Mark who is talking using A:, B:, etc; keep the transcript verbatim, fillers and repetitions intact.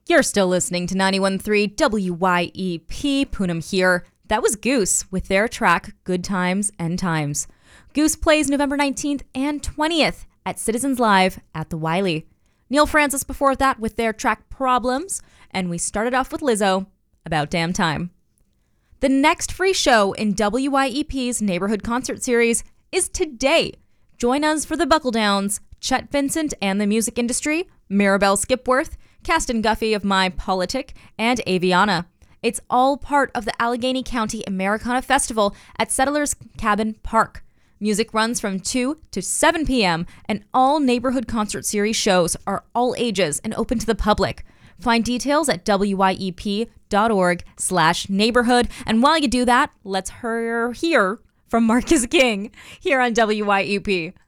A: You're still listening to ninety-one point three W Y E P, Poonam here. That was Goose with their track, Good Times and Times. Goose plays November nineteenth and twentieth at Citizens Live at the Wiley. Neil Francis before that with their track, Problems. And we started off with Lizzo, About Damn Time. The next free show in W Y E P's Neighborhood Concert Series is today. Join us for the Buckle Downs, Chet Vincent and the Music Industry, Maribel Skipworth, Caston Guffey of My Politic, and Aviana. It's all part of the Allegheny County Americana Festival at Settlers Cabin Park. Music runs from two to seven p.m., and all Neighborhood Concert Series shows are all ages and open to the public. Find details at wyep.org slash neighborhood. And while you do that, let's hear, hear from Marcus King here on W Y E P.